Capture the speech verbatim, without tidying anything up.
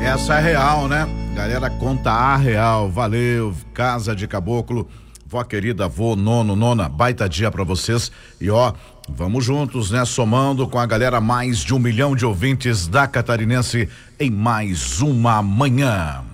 Essa é real, né? Galera, conta a real. Valeu, Casa de Caboclo. Vó querida, vô, nono, nona, baita dia pra vocês. E ó, vamos juntos, né? Somando com a galera, mais de um milhão de ouvintes da Catarinense em mais uma manhã.